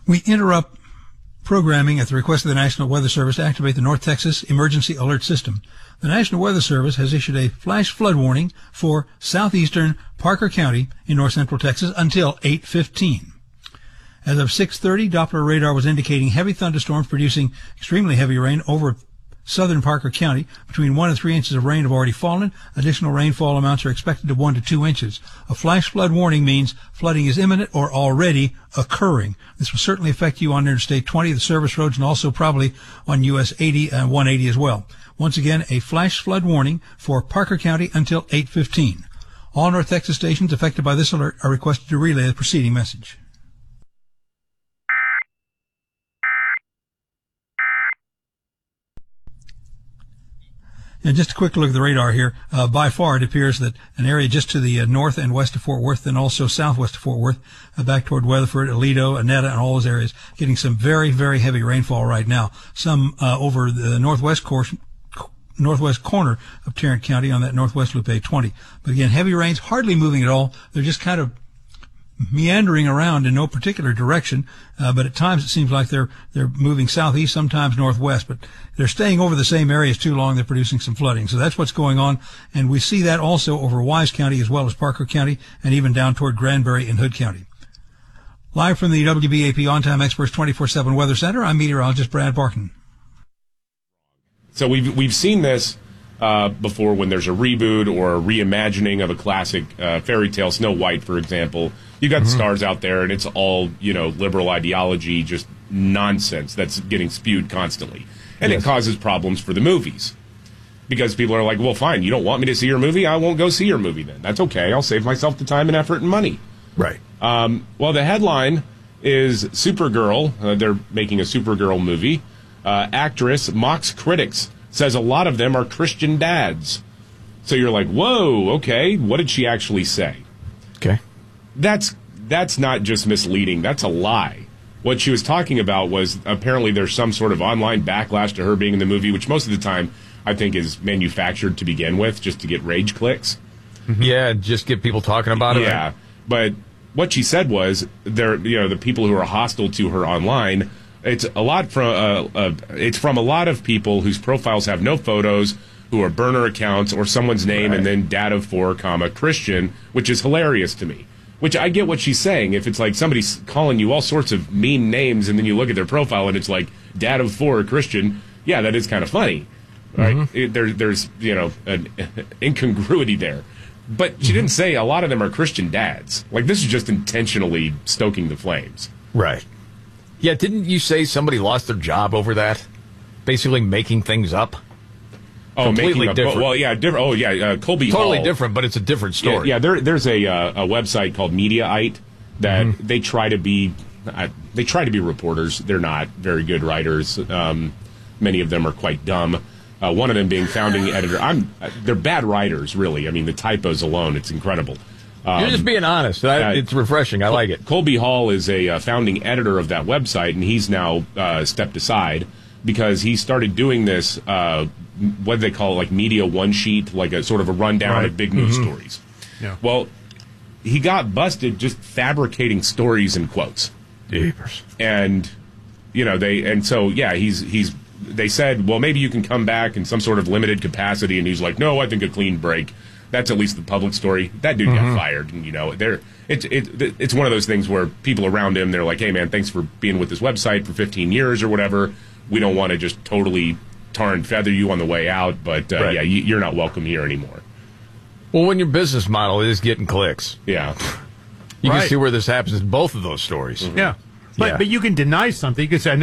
We interrupt programming at the request of the National Weather Service to activate the North Texas Emergency Alert System. The National Weather Service has issued a flash flood warning for southeastern Parker County in north central Texas until 8:15. As of 6:30, Doppler radar was indicating heavy thunderstorms producing extremely heavy rain over southern Parker County. Between 1 and 3 inches of rain have already fallen. Additional rainfall amounts are expected of 1 to 2 inches. A flash flood warning means flooding is imminent or already occurring. This will certainly affect you on Interstate 20, the service roads, and also probably on US 80 and 180 as well. Once again, a flash flood warning for Parker County until 8:15. All North Texas stations affected by this alert are requested to relay the preceding message. And just a quick look at the radar here. By far, it appears that an area just to the north and west of Fort Worth, and also southwest of Fort Worth, back toward Weatherford, Aledo, Annetta, and all those areas, getting some very, very heavy rainfall right now. Some over the northwest corner of Tarrant County on that northwest loop A20. But again, heavy rains, hardly moving at all. They're just kind of meandering around in no particular direction, but at times it seems like they're moving southeast, sometimes northwest, but they're staying over the same areas too long. They're producing some flooding. So that's what's going on, and we see that also over Wise County as well as Parker County, and even down toward Granbury and Hood County. Live from the WBAP On-Time Experts 24/7 Weather Center, I'm meteorologist Brad Barton. So we've seen this before when there's a reboot or a reimagining of a classic fairy tale, Snow White, for example. You got the stars out there, and it's all, liberal ideology, just nonsense that's getting spewed constantly. And It causes problems for the movies. Because people are like, well, fine, you don't want me to see your movie? I won't go see your movie then. That's okay. I'll save myself the time and effort and money. Right. Well, the headline is Supergirl. They're making a Supergirl movie. Actress mocks critics, says a lot of them are Christian dads. So you're like, whoa, okay, what did she actually say? Okay. That's not just misleading, that's a lie. What she was talking about was apparently there's some sort of online backlash to her being in the movie, which most of the time I think is manufactured to begin with, just to get rage clicks. Yeah, just get people talking about it. Yeah, but what she said was, the people who are hostile to her online, it's from a lot of people whose profiles have no photos, who are burner accounts or someone's name and then dad of 4, Christian, which is hilarious to me. Which I get what she's saying. If it's like somebody's calling you all sorts of mean names and then you look at their profile and it's like dad of 4, Christian, yeah, that is kind of funny, right? There's an incongruity there. But she didn't say a lot of them are Christian dads. Like, this is just intentionally stoking the flames. Right. Yeah, didn't you say somebody lost their job over that? Basically making things up? Oh, completely different. Well, yeah, different. Oh, yeah, Colby Hall. Totally different, but it's a different story. Yeah, there's a website called Mediaite that they try to be reporters. They're not very good writers. Many of them are quite dumb. One of them being founding editor. They're bad writers, really. I mean, the typos alone, it's incredible. You're just being honest. It's refreshing. I like it. Colby Hall is a founding editor of that website, and he's now stepped aside because he started doing this, what do they call it, like media one sheet, like a sort of a rundown of big news stories. Yeah. Well, he got busted just fabricating stories and quotes. Jeepers. And, they said, well, maybe you can come back in some sort of limited capacity, and he's like, no, I think a clean break. That's at least the public story. That dude got fired, and it's one of those things where people around him, they're like, hey man, thanks for being with this website for 15 years or whatever. We don't want to just totally tar and feather you on the way out, but you're not welcome here anymore. Well, when your business model is getting clicks, you can see where this happens in both of those stories. Yeah. But you can deny something. You can say,